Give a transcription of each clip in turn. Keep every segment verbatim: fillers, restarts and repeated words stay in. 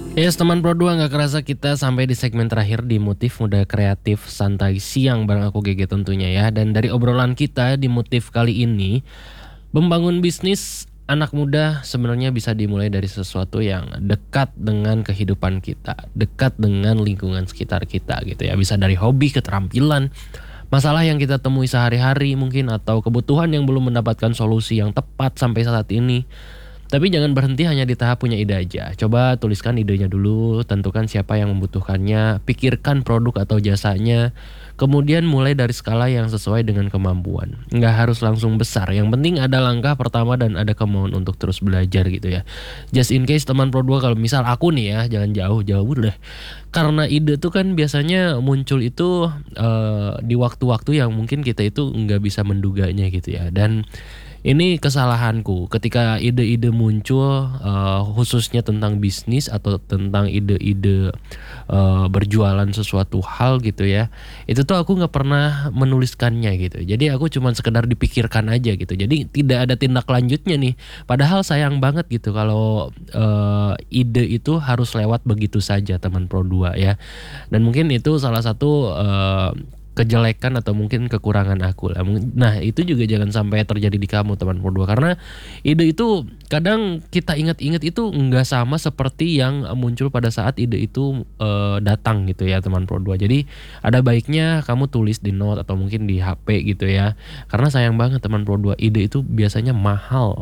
Yes, teman Pro dua, nggak kerasa kita sampai di segmen terakhir di Motif Muda Kreatif Santai Siang bareng aku Gege tentunya ya. Dan dari obrolan kita di Motif kali ini, membangun bisnis anak muda sebenarnya bisa dimulai dari sesuatu yang dekat dengan kehidupan kita, dekat dengan lingkungan sekitar kita gitu ya. Bisa dari hobi, keterampilan, masalah yang kita temui sehari-hari mungkin, atau kebutuhan yang belum mendapatkan solusi yang tepat sampai saat ini. Tapi jangan berhenti hanya di tahap punya ide aja. Coba tuliskan idenya dulu, tentukan siapa yang membutuhkannya, pikirkan produk atau jasanya, kemudian mulai dari skala yang sesuai dengan kemampuan. Nggak harus langsung besar, yang penting ada langkah pertama dan ada kemauan untuk terus belajar gitu ya. Just in case teman Pro dua, kalau misal aku nih ya, jangan jauh-jauh deh. Karena ide tuh kan biasanya muncul itu eh, di waktu-waktu yang mungkin kita itu nggak bisa menduganya gitu ya. Dan ini kesalahanku ketika ide-ide muncul, eh, khususnya tentang bisnis atau tentang ide-ide eh, berjualan sesuatu hal gitu ya. Itu tuh aku nggak pernah menuliskannya gitu. Jadi aku cuman sekedar dipikirkan aja gitu. Jadi tidak ada tindak lanjutnya nih. Padahal sayang banget gitu kalau eh, ide itu harus lewat begitu saja teman Pro dua ya. Dan mungkin itu salah satu eh, kejelekan atau mungkin kekurangan aku lah. Nah, itu juga jangan sampai terjadi di kamu teman Pro dua, karena ide itu kadang kita ingat-ingat itu nggak sama seperti yang muncul pada saat ide itu eh, datang gitu ya teman Pro dua. Jadi ada baiknya kamu tulis di note atau mungkin di H P gitu ya. Karena sayang banget teman Pro dua, ide itu biasanya mahal.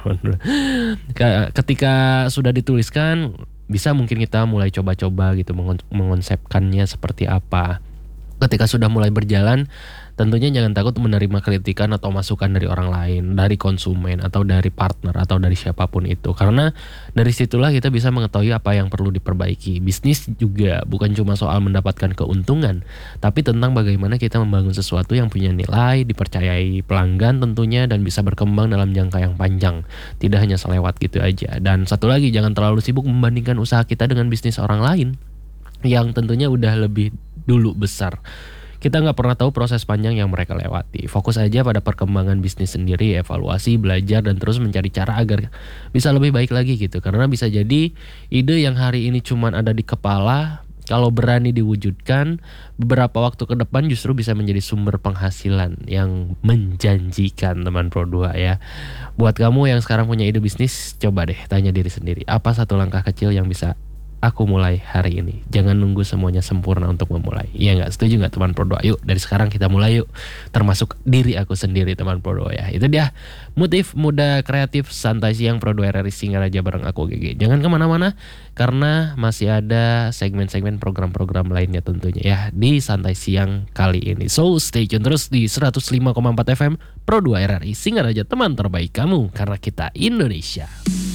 Ketika sudah dituliskan, bisa mungkin kita mulai coba-coba gitu mengonsepkannya seperti apa. Ketika sudah mulai berjalan, tentunya jangan takut menerima kritikan atau masukan dari orang lain, dari konsumen atau dari partner atau dari siapapun itu. Karena dari situlah kita bisa mengetahui apa yang perlu diperbaiki. Bisnis juga bukan cuma soal mendapatkan keuntungan, tapi tentang bagaimana kita membangun sesuatu yang punya nilai, dipercayai pelanggan tentunya, dan bisa berkembang dalam jangka yang panjang. Tidak hanya selewat gitu aja. Dan satu lagi, jangan terlalu sibuk membandingkan usaha kita dengan bisnis orang lain yang tentunya udah lebih dulu besar. Kita nggak pernah tahu proses panjang yang mereka lewati. Fokus aja pada perkembangan bisnis sendiri, evaluasi, belajar, dan terus mencari cara agar bisa lebih baik lagi gitu. Karena bisa jadi ide yang hari ini cuman ada di kepala, kalau berani diwujudkan, beberapa waktu ke depan justru bisa menjadi sumber penghasilan yang menjanjikan teman Pro dua ya. Buat kamu yang sekarang punya ide bisnis, coba deh tanya diri sendiri, apa satu langkah kecil yang bisa aku mulai hari ini. Jangan nunggu semuanya sempurna untuk memulai. Iya nggak? Setuju nggak teman Pro dua? Yuk dari sekarang kita mulai yuk. Termasuk diri aku sendiri teman Pro dua ya. Itu dia Motif Muda Kreatif Santai Siang Pro dua R R I Singaraja bareng aku Gege. Jangan kemana-mana, karena masih ada segmen-segmen program-program lainnya tentunya ya di Santai Siang kali ini. So stay tune terus di seratus lima koma empat F M Pro dua R R I Singaraja, teman terbaik kamu, karena kita Indonesia.